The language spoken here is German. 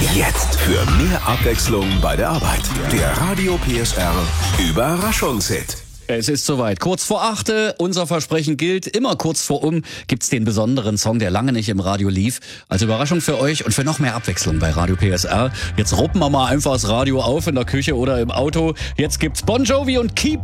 Jetzt für mehr Abwechslung bei der Arbeit. Der Radio PSR Überraschungshit. Es ist soweit. Kurz vor 8, unser Versprechen gilt. Immer kurz vor gibt's den besonderen Song, der lange nicht im Radio lief. Als Überraschung für euch und für noch mehr Abwechslung bei Radio PSR. Jetzt ruppen wir mal einfach das Radio auf in der Küche oder im Auto. Jetzt gibt's Bon Jovi und Keep